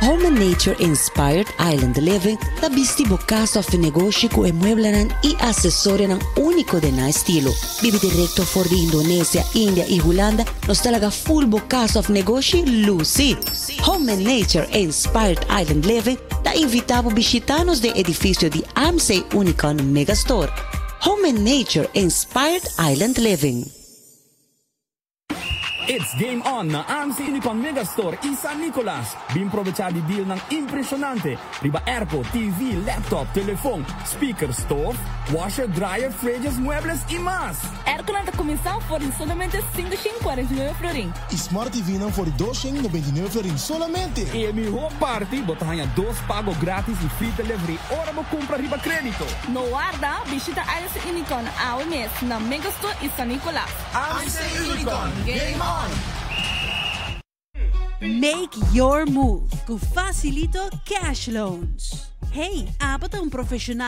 Home and Nature Inspired Island Living tabisti bo casa of negócio com emueblanan e acessório ng único de na estilo. Bibi directo for di Indonesia, India e Holanda, nos talaga full bo casa of negócio Lucy. Home and Nature Inspired Island Living da invitabo bisitanos de edifício de AMSEI Unicon Megastore. Home and Nature Inspired Island Living. It's game on na AMSEI Unicon Megastore e San Nicolas. Bimprovechadi deal ng impresionante. Riba airco, TV, laptop, telefone, speaker, stove, washer, dryer, fridges, muebles e mais. Airco na comissão for solamente 549 florin. Smart TV não for 299 florin solamente. E mi home party, botahanha 2 pago grátis e free delivery. Ora mo compra riba crédito. No guarda, visita AMSEI Unicon ao mês na Megastore e San Nicolas. AMSEI Unicon, game on! Make your move com Facilito Cash Loans. Hey, apat ang profesional